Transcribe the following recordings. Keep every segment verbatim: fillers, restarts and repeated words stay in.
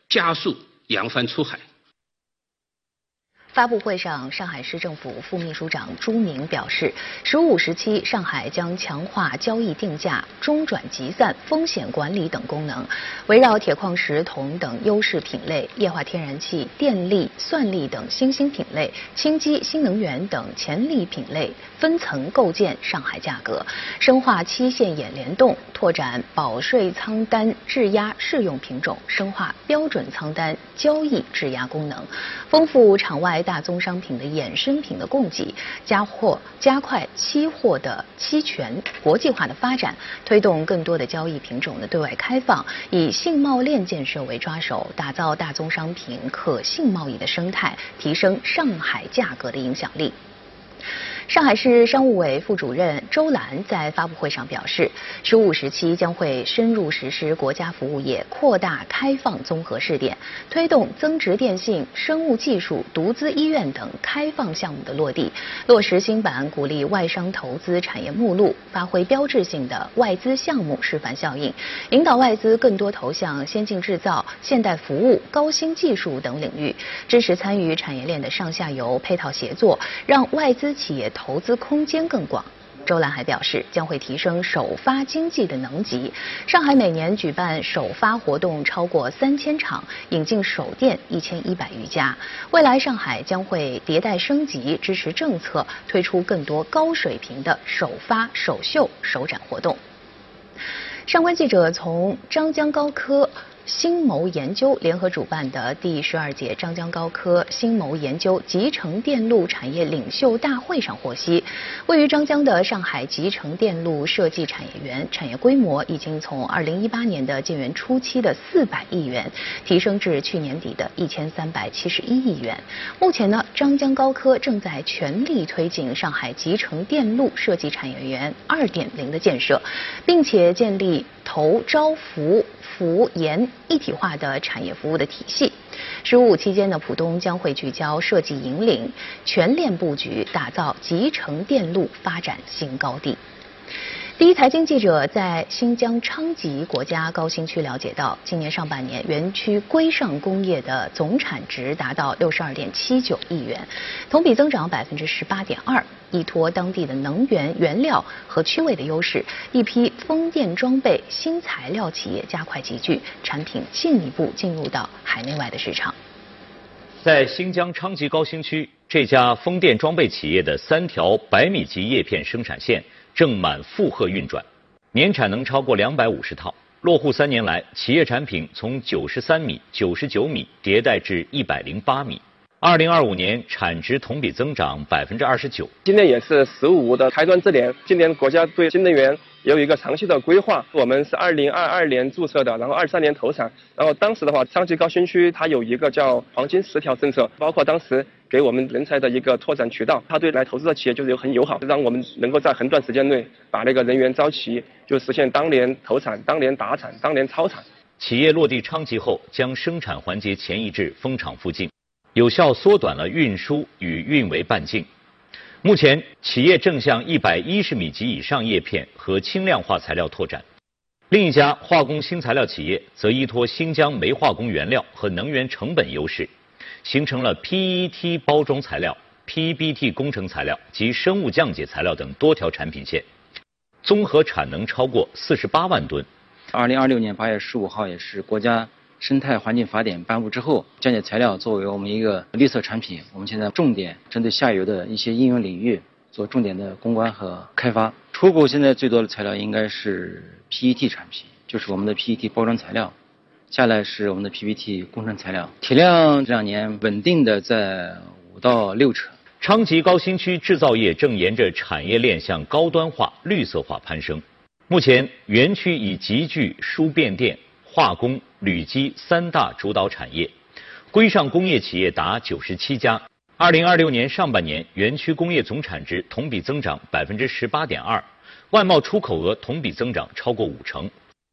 加速扬帆出海。 发布会上，上海市政府副秘书长朱明表示，“十五”时期上海将强化交易定价、中转集散、风险管理等功能，围绕铁矿石、铜等优势品类、液化天然气、电力、算力等新兴品类、氢基、新能源等潜力品类，分层构建上海价格，深化期限眼联动，拓展保税仓单质押适用品种，深化标准仓单交易质押功能，丰富场外大宗商品的衍生品的供给，加货加快期货的期权国际化的发展，推动更多的交易品种的对外开放，以信贸链建设为抓手，打造大宗商品可信贸易的生态，提升上海价格的影响力。上海市商务委副主任周兰在发布会上表示，“十五”时期将会深入实施国家服务业扩大开放综合试点，推动增值电信、生物技术、独资医院等开放项目的落地，落实新版鼓励外商投资产业目录，发挥标志性的外资项目示范效应，引导外资更多投向先进制造、现代服务、高新技术等领域，支持参与产业链的上下游配套协作，让外资企业投资空间更广。周兰还表示，将会提升首发经济的能级。上海每年举办首发活动超过三千场，引进首店一千一百余家。未来上海将会迭代升级，支持政策，推出更多高水平的首发、首秀、首展活动。上官记者从张江高科新谋研究联合主办的第十二届张江高科新谋研究集成电路产业领袖大会上获悉，位于张江的上海集成电路设计产业园产业规模已经从二零一八年的建园初期的四百亿元提升至去年底的一千三百七十一亿元。目前呢，张江高科正在全力推进上海集成电路设计产业园二点零的建设，并且建立投招服服研一体化的产业服务的体系。十五期间呢，浦东将会聚焦设计引领、全链布局，打造集成电路发展新高地。第一财经记者在新疆昌吉国家高新区了解到，今年上半年园区规上工业的总产值达到六十二点七九亿元，同比增长百分之十八点二。依托当地的能源、原料和区位的优势，一批风电装备新材料企业加快集聚，产品进一步进入到海内外的市场。 在新疆昌吉高新区，这家风电装备企业的三条百米级叶片生产线正满负荷运转，年产能超过两百五十套。落户三年来，企业产品从九十三米、九十九米迭代至一百零八米。二零二五年产值同比增长百分之二十九。 今年也是十五的开端之年，今年国家对新能源也有一个长期的规划。我们是二零二二年注册的，然后二三年投产。然后当时的话，昌吉高新区它有一个叫黄金十条政策，包括当时给我们人才的一个拓展渠道，它对来投资的企业就是有很友好，让我们能够在很短时间内把那个人员招齐，就实现当年投产、当年达产、当年超产。 企业落地昌吉后，将生产环节前移至蜂场附近，有效缩短了运输与运维半径。目前，企业正向一百一十米级以上叶片和轻量化材料拓展。另一家化工新材料企业则依托新疆煤化工原料和能源成本优势，形成了 P E T 包装材料、P B T 工程材料及生物降解材料等多条产品线，综合产能超过四十八万吨。 二零二六年八月十五号，也是国家生态环境法典颁布之后，降解材料作为我们一个绿色产品，我们现在重点针对下游的一些应用领域做重点的攻关和开发。出口现在最多的材料应该是 P E T 产品，就是我们的 P E T 包装材料，下来是我们的 P B T 工程材料。体量这两年稳定的在五到六成。 昌吉高新区制造业正沿着产业链向高端化、绿色化攀升。目前，园区已集聚输变电、化工、铝基三大主导产业，规上工业企业达九十七家。二零二六年上半年，园区工业总产值同比增长百分之十八点二，外贸出口额同比增长超过五成。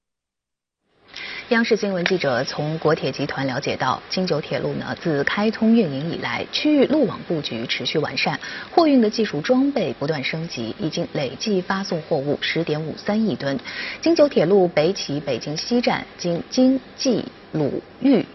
央视新闻记者从国铁集团了解到，京九铁路呢自开通运营以来，区域路网布局持续完善，货运的技术装备不断升级，已经累计发送货物十点五三亿吨。京九铁路北起北京西站，经京冀鲁豫